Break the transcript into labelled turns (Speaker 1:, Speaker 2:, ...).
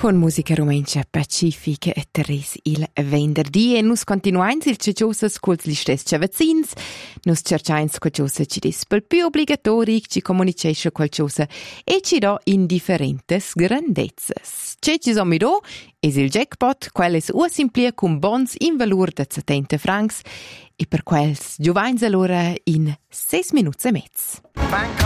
Speaker 1: Con musica romancia pacifica e Teres il venerdì e nus continuains il cecciosas culs li stess cavazzins, nus cercains qualcosa ci des pel più obbligatori, ci comunicesce qualcosa e ci do in differentes grandezzas. Ce ci sono do es il jackpot, quelles simplia con bons in valur de 70 francs e per quels giovans allora in 6 minuti e mezz.